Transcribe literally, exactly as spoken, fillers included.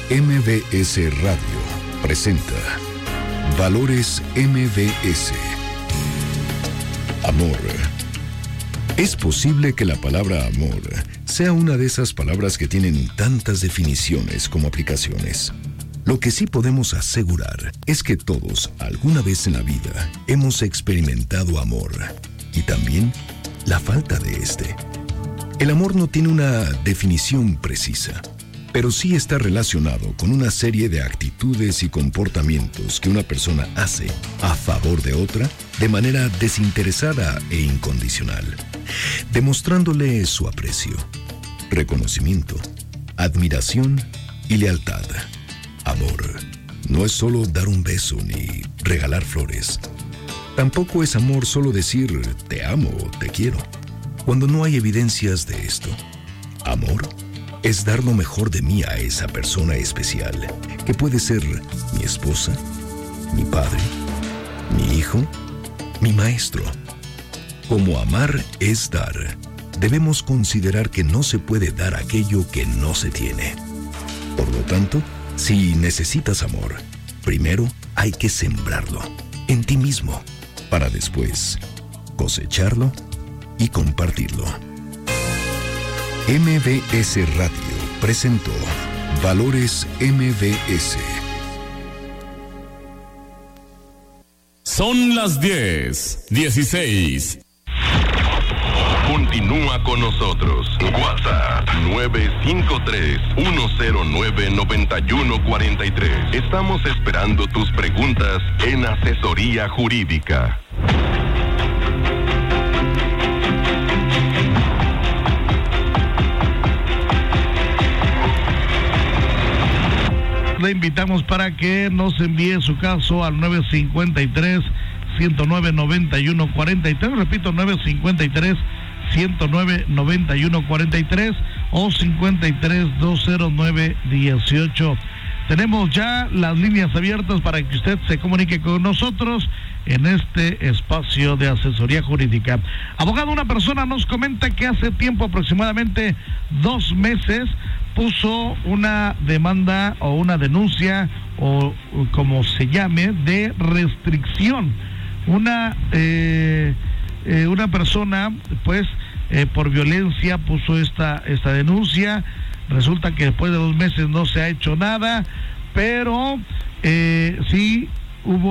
M V S Radio presenta Valores M V S. Amor. Es posible que la palabra amor sea una de esas palabras que tienen tantas definiciones como aplicaciones. Lo que sí podemos asegurar es que todos, alguna vez en la vida, hemos experimentado amor y también la falta de este. El amor no tiene una definición precisa, pero sí está relacionado con una serie de actitudes y comportamientos que una persona hace a favor de otra de manera desinteresada e incondicional, demostrándole su aprecio, reconocimiento, admiración y lealtad. Amor no es solo dar un beso ni regalar flores. Tampoco es amor solo decir te amo o te quiero, cuando no hay evidencias de esto. Amor es dar lo mejor de mí a esa persona especial, que puede ser mi esposa, mi padre, mi hijo, mi maestro. Como amar es dar, debemos considerar que no se puede dar aquello que no se tiene. Por lo tanto, si necesitas amor, primero hay que sembrarlo en ti mismo, para después cosecharlo y compartirlo. M V S Radio presentó Valores M V S. Son las diez, dieciséis. Continúa con nosotros. WhatsApp nueve cinco tres, uno cero nueve, nueve uno cuatro tres. Estamos esperando tus preguntas en Asesoría Jurídica. Le invitamos para que nos envíe su caso al nueve cinco tres, uno cero nueve, nueve uno cuatro tres. Repito, nueve cinco tres, uno cero nueve, nueve uno cuatro tres o cincuenta y tres, doscientos nueve, dieciocho. Tenemos ya las líneas abiertas para que usted se comunique con nosotros en este espacio de asesoría jurídica. Abogado, una persona nos comenta que hace tiempo, aproximadamente dos meses, puso una demanda o una denuncia, o, o como se llame, de restricción. Una, eh, eh, una persona, pues, eh, por violencia puso esta, esta denuncia. Resulta que después de dos meses no se ha hecho nada, pero eh, sí hubo